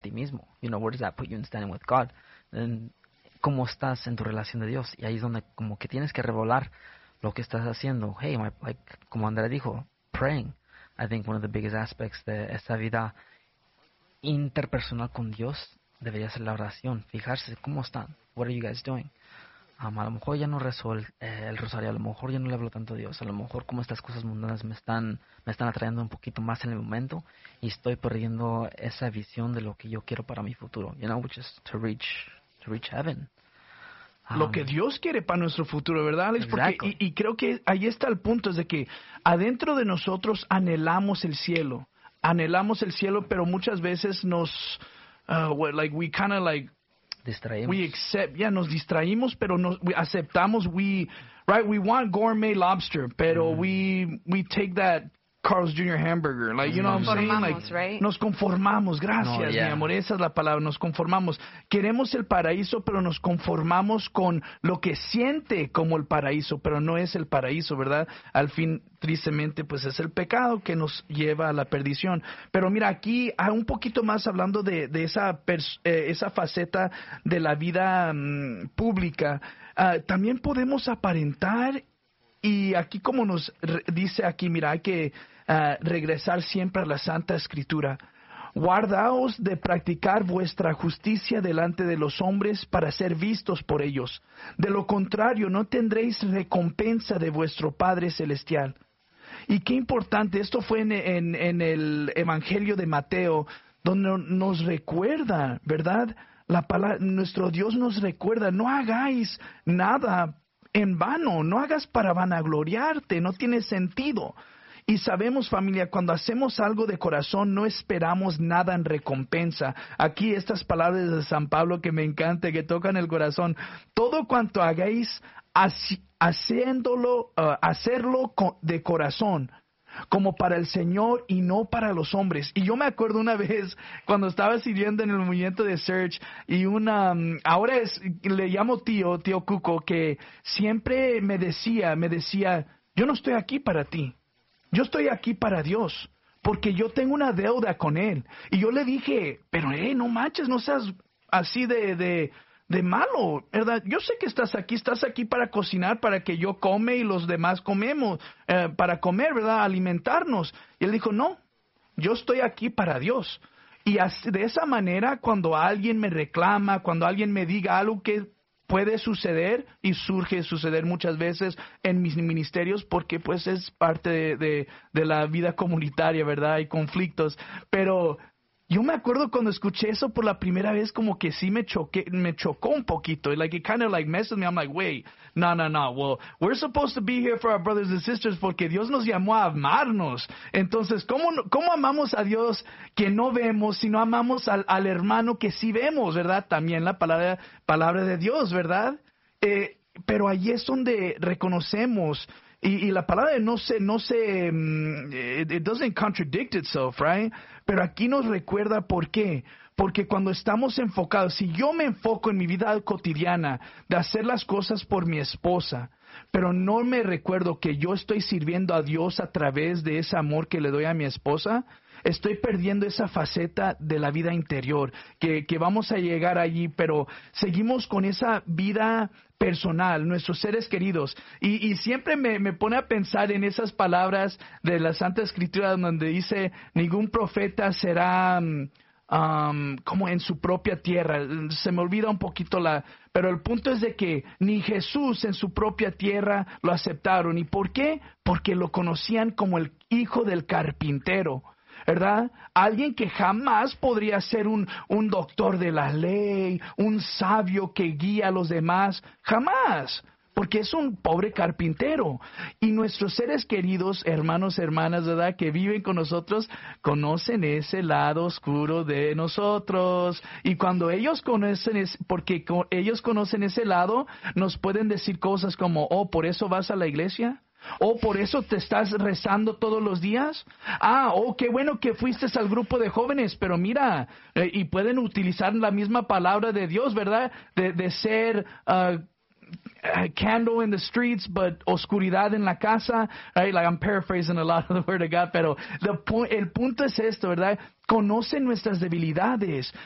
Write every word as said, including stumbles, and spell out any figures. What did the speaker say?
ti mismo. You know, where does that put you in standing with God? And, ¿cómo estás en tu relación de Dios? Y ahí es donde como que tienes que revelar lo que estás haciendo. Hey, my, like, como Andrea dijo, praying. I think one of the biggest aspects de esta vida interpersonal con Dios debería ser la oración. Fijarse cómo están. What are you guys doing? Um, a lo mejor ya no rezo el, eh, el rosario, a lo mejor ya no le hablo tanto a Dios, a lo mejor como estas cosas mundanas me están me están atrayendo un poquito más en el momento y estoy perdiendo esa visión de lo que yo quiero para mi futuro, you know, which is to reach to reach heaven. Um, Lo que Dios quiere para nuestro futuro, ¿verdad, Alex? Porque, exactly. y, y creo que ahí está el punto, es de que adentro de nosotros anhelamos el cielo, anhelamos el cielo, pero muchas veces nos, uh, what, like, we kind of like, distraemos. we accept, yeah, nos distraímos, pero nos we aceptamos, we, right, we want gourmet lobster, pero Mm. we, we take that Carl's junior hamburger, like, you know what I'm saying? Conformamos, Like, right? nos conformamos, gracias, No, yeah. mi amor, esa es la palabra, nos conformamos. Queremos el paraíso, pero nos conformamos con lo que siente como el paraíso, pero no es el paraíso, ¿verdad? Al fin, tristemente, pues es el pecado que nos lleva a la perdición. Pero mira, aquí, ah, un poquito más hablando de, de esa, pers- eh, esa faceta de la vida mm, pública, ah, también podemos aparentar. Y aquí como nos re- dice aquí, mira, hay que uh, regresar siempre a la Santa Escritura. Guardaos de practicar vuestra justicia delante de los hombres para ser vistos por ellos. De lo contrario, no tendréis recompensa de vuestro Padre Celestial. Y qué importante, esto fue en, en, en el Evangelio de Mateo, donde nos recuerda, ¿verdad? La palabra, nuestro Dios nos recuerda, no hagáis nada en vano, no hagas para vanagloriarte, no tiene sentido. Y sabemos, familia, cuando hacemos algo de corazón, no esperamos nada en recompensa. Aquí estas palabras de San Pablo que me encanta, que tocan el corazón. Todo cuanto hagáis, así, haciéndolo, uh, hacerlo con, de corazón, como para el Señor y no para los hombres. Y yo me acuerdo una vez cuando estaba sirviendo en el movimiento de Search y una, ahora es, le llamo tío, tío Cuco, que siempre me decía, me decía, yo no estoy aquí para ti, yo estoy aquí para Dios, porque yo tengo una deuda con Él. Y yo le dije, pero eh, no manches, no seas así de, de, de malo, ¿verdad? Yo sé que estás aquí, estás aquí para cocinar, para que yo come y los demás comemos, eh, para comer, ¿verdad? Alimentarnos. Y él dijo, no, yo estoy aquí para Dios. Y así, de esa manera, cuando alguien me reclama, cuando alguien me diga algo que puede suceder, y surge suceder muchas veces en mis ministerios, porque pues es parte de, de, de la vida comunitaria, ¿verdad? Hay conflictos, pero yo me acuerdo cuando escuché eso por la primera vez, como que sí me choqué, me chocó un poquito. Like, it kind of like messes me. I'm like, wait, no, no, no. Well, we're supposed to be here for our brothers and sisters porque Dios nos llamó a amarnos. Entonces, ¿cómo, cómo amamos a Dios que no vemos, si no amamos al, al hermano que sí vemos, ¿verdad? También la palabra, palabra de Dios, ¿verdad? Eh, pero allí es donde reconocemos. Y, y la palabra no se, no se, um, it, it doesn't contradict itself, right? Pero aquí nos recuerda por qué. Porque cuando estamos enfocados, si yo me enfoco en mi vida cotidiana de hacer las cosas por mi esposa, pero no me recuerdo que yo estoy sirviendo a Dios a través de ese amor que le doy a mi esposa, estoy perdiendo esa faceta de la vida interior, que, que vamos a llegar allí, pero seguimos con esa vida personal, nuestros seres queridos. Y, y siempre me, me pone a pensar en esas palabras de la Santa Escritura donde dice, ningún profeta será um, como en su propia tierra. Se me olvida un poquito la... Pero el punto es de que ni Jesús en su propia tierra lo aceptaron. ¿Y por qué? Porque lo conocían como el hijo del carpintero, ¿verdad? Alguien que jamás podría ser un, un doctor de la ley, un sabio que guía a los demás, jamás, porque es un pobre carpintero. Y nuestros seres queridos, hermanos, hermanas, ¿verdad?, que viven con nosotros, conocen ese lado oscuro de nosotros. Y cuando ellos conocen, ese, porque co- ellos conocen ese lado, nos pueden decir cosas como, oh, ¿por eso vas a la iglesia? ¿O por eso te estás rezando todos los días? Ah, oh, qué bueno que fuiste al grupo de jóvenes, pero mira, eh, y pueden utilizar la misma palabra de Dios, ¿verdad? De, de ser uh, uh, candle in the streets, but oscuridad en la casa. Right? Like I'm paraphrasing a lot of the word of God, pero the point, el punto es esto, ¿verdad? Conocen nuestras debilidades.